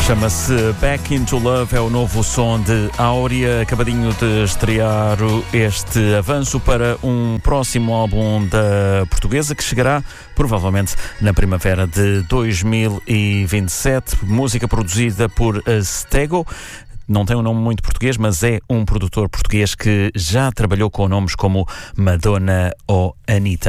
Chama-se Back Into Love, é o novo som de Áurea, acabadinho de estrear este avanço para um próximo álbum da portuguesa que chegará provavelmente na primavera de 2027. Música produzida por Stego. Não tem um nome muito português, mas é um produtor português que já trabalhou com nomes como Madonna ou Anitta.